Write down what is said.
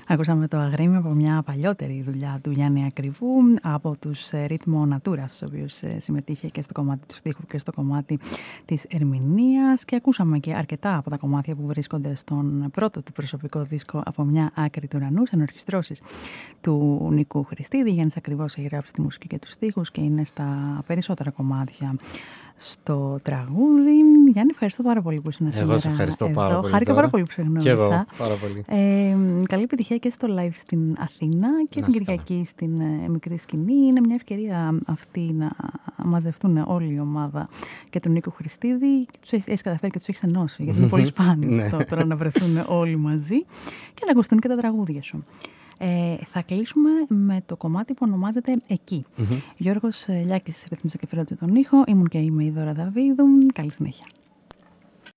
Ακούσαμε το Αγρίμι από μια παλιότερη δουλειά του Γιάννη Ακριβού, από τους Ρίτμο Νατούρα, ο οποίος συμμετείχε και στο κομμάτι του στίχου και στο κομμάτι της ερμηνείας, και ακούσαμε και αρκετά από τα κομμάτια που βρίσκονται στον πρώτο του προσωπικό δίσκο «Από μια άκρη του ουρανού», σε ενορχιστρώσεις του Νίκου Χριστίδη. Γιάννης Ακριβός έχει γράψει τη μουσική και τους στίχους και είναι στα περισσότερα κομμάτια στο τραγούδι. Γιάννη, ευχαριστώ πάρα πολύ που ήσουν σήμερα. Εγώ σε ευχαριστώ πάρα πολύ. Χάρηκα πάρα πολύ που σε γνώρισα. Και εγώ πάρα πολύ. Καλή επιτυχία και στο live στην Αθήνα και την Κυριακή στην μικρή σκηνή. Είναι μια ευκαιρία αυτή να μαζευτούν όλη η ομάδα και τον Νίκο Χριστίδη. Έχεις καταφέρει και τους έχεις ενώσει, γιατί είναι πολύ σπάνιο τώρα να βρεθούν όλοι μαζί και να ακουστούν και τα τραγούδια σου. Θα κλείσουμε με το κομμάτι που ονομάζεται «Εκεί». Γιώργος Λιάκης ρυθμίσε και φέροντσε τον ήχο. Ήμουν και είμαι η Δώρα Δαβίδου. Καλή συνέχεια.